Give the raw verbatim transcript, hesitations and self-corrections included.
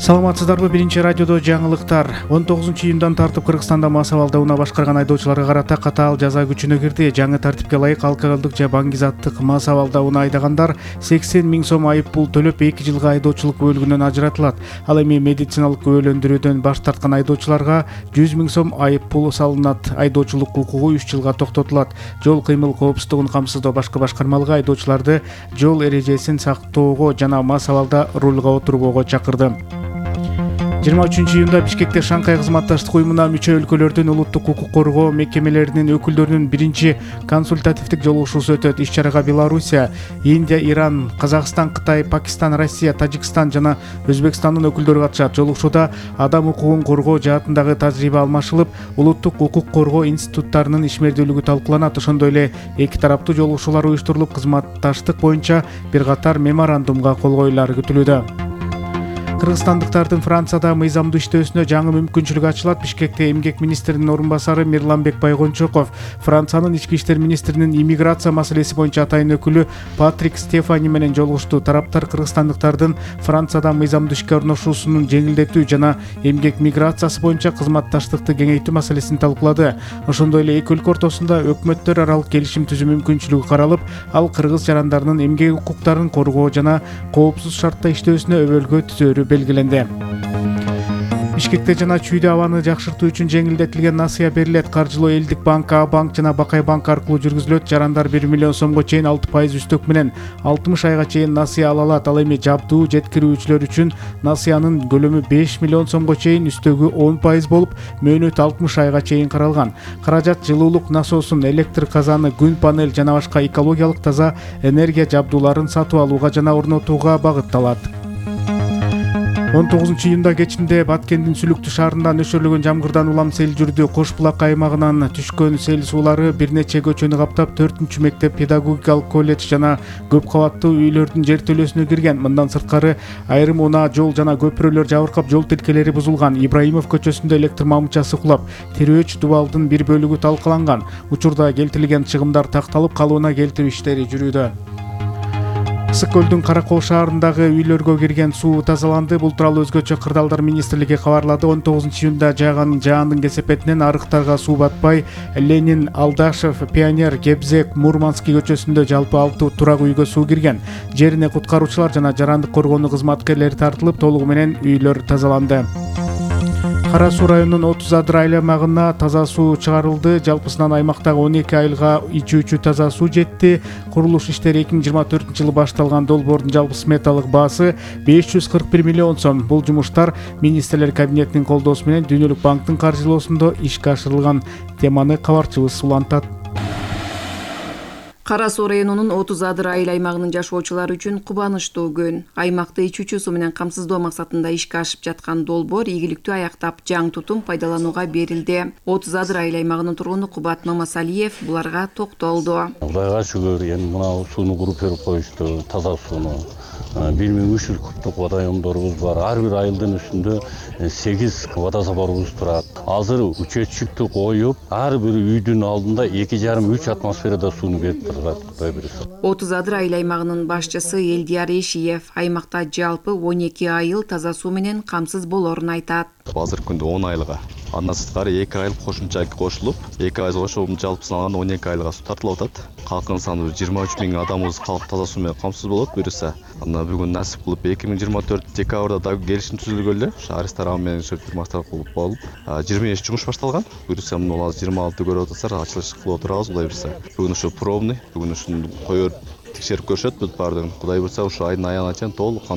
Саламатсыздарбы, биринчи радиодо жаңылыктар. он тогузунчу июндан тартып Кыргызстанда мас абалда унаа башкарган айдоочуларга карата катаал жаза күчүнө кирди. Жаңы тартипке ылайык алкоголдук же баңгизаттык мас абалда унаа айдагандар сексен миң сом айып пул төлөп эки жылга айдоочулук күбөлүгүнөн ажыратылат. Ал эми медициналык күбөлөндүрүүдөн баш тарткан айдоочуларга жүз миң сом айып пул салынат. Айдоочулук укугу үч жылга токтотулат. Жол кыймыл коопсуздугун камсыздоо башкы башкармалыгы айдоочуларды жол эрежесин сактоого жана мас абалда рулга отурбоого чакырды. жыйырма үчүнчү июнда Бишкекте Шанхай кызматташтык уюмуна мүчө өлкөлөрдүн улуттук укук коргоо мекемелеринин өкүлдөрүнүн биринчи консультативдик жолугушуусу өтөт. Иш-чарага Белоруссия, Индия, Иран, Казакстан, Кытай, Пакистан, Россия, Тажикстан жана Өзбекстандын өкүлдөрү катышат. Жолугушууда адам укугун коргоо жаатындагы тажрыйба алмашылып, улуттук укук коргоо институттарынын ишмердүүлүгү талкууланат. Ошондой эле эки тараптуу жолугушуулар уюштурулуп, кызматташтык боюнча бир катар меморандумга кол коюлары күтүлүүдө. Кыргызстандыктардын Францияда мыйзамдуу иштөөсүнө жаңы мүмкүнчүлүк ачылат. Бишкекте эмгек министринин орун басары Мирланбек Байгончоков, Франциянын ички иштер министринин иммиграция маселеси боюнча атайын өкүлү Патрик Стефани менен жолугушту. Тараптар кыргызстандыктардын Францияда мыйзамдуу ишке орношуусунун жеңилдетүү жана эмгек миграциясы боюнча кызматташтыкты кеңейтүү маселесин талкуулады. Ошондой эле эки өлкө ортосунда өкмөттөр аралык келишим түзүү мүмкүнчүлүгү каралып, ал кыргыз жарандарынын эмгек укуктарын коргоо жана коопсуз шартта иштөөсүнө өбөлгө түзөөрү белгиленди. Бишкекте жана Чүйдө абаны жакшыртуу үчүн жеңилдетилген насыя берилет. Каржылоо Элдик банк, А банк жана Бакай банк аркылуу жүргүзүлөт. Жарандар бир миллион сомго чейин алты пайыз үстөк менен алтымыш айга чейин насыя ала алат. Ал эми жабдуу жеткирүүчүлөр үчүн насыянын көлөмү беш миллион сомго чейин, үстөгү он пайыз болуп, мөөнөт алтымыш айга чейин каралган. Каражат жылуулук насосун, электр казаны, күн панель жана башка экологиялык таза энергия жабдууларын сатып алууга жана орнотууга багытталат. он тогузунчу июнда кечинде Баткендин Сүлүктүү шаарында нөшөрлөгөн жамгырдан улам сел жүрдү. Кош булак аймагынан түшкөн сел суулары бир нече көчөнү каптап, төртүнчү мектеп, педагогикалык колледж жана көп кабаттуу үйлөрдүн жертөлөсүнө кирген. Мындан сырткары айрым унаа жол жана көпүрөлөр жабыркап, жол тилкелери бузулган. Ибраимов көчөсүндө электр мамычасы кулап, Терөөч дубалдын бир бөлүгү талкаланган. Учурда келтирилген чыгымдар такталып, калыбына келтирүү иштери жүрүүдө. Ысык көлдүн Каракол шаарындагы үйлөргө кирген суу тазаланды. Бул тууралуу Өзгөчө кырдаалдар министрлиги кабарлады. он тогузунчу июнда жааган жаандын кесепетинен арыктарга суу батпай, Ленин, Алдашев, Пионер, Кебзек, Мурманский көчөсүндө жалпы алты турак үйгө суу кирген. Жерине куткаруучулар жана жарандык коргоонуу кызматкерлери тартылып, толугу менен үйлөр тазаланды. Кара Суу районунун отуз адыр аймагына таза суу чыгарылды. Жалпысынан аймактагы он эки айылга ичүүчү таза суу жетти. Курулуш иштери эки миң жыйырма төртүнчү жылы башталган. Долбоордун жалпы сметалык баасы беш жүз кырк бир миллион сом. Бул жумуштар министрлер кабинетинин колдоосу менен Дүйнөлүк банктын каржылоосунда ишке ашырылган. Теманы кабарчыбыз улантат. Кара Суу районунун отуз адыр айыл аймагынын жашоочулары үчүн кубанычтуу күн. Аймакты ичүүчү суу менен камсыздоо максатында ишке ашып жаткан долбоор ийгиликтүү аяктап, жаңы тутум пайдаланууга берилди. отуз адыр айыл аймагынын тургуну Кубат Мамасалиев буларга токтолду. Кудайга шүгүр, эми мына сууну куруп берип коюшту, таза сууну. бир миң үч жүз кубтук водоемдорубуз бар. Ар бир айылдын үстүндө сегиз водозаборубуз турат. Азыр учетчикти коюп, ар бир үйдүн алдында эки жарым үч атмосферада сууну берип турат, Кудай буйруса. отуз адыр айыл аймагынын башчысы Элдияр Эшиев аймакта жалпы он эки айыл таза суу менен камсыз болорун айтат. Азыркы күндө он айылга, андан сырткары эки айыл кошумча кошулуп, эки айыл кошулуп жалпысынан алганда он эки айылга суу тартылып атат. Калкынын саны жыйырма үч миң адамыбыз калк таза суу менен камсыз болот буюрса. Анда бүгүн насип кылып эки миң жыйырма төрт декабрда да келишим түзүлгөн эле. Ресторан менен мактап кылып болуп, жыйырма беш жумуш башталган. Буюрса мына азыр жыйырма алты көрүп атасыздар, ачылыш кылып отурабыз Кудай буйруса. Бүгүн ушу пробный, бүгүн ушуну коёр текшерип көрүшөт бүт баардыгын. Кудай буйруса ушу айдын аягына чейин толук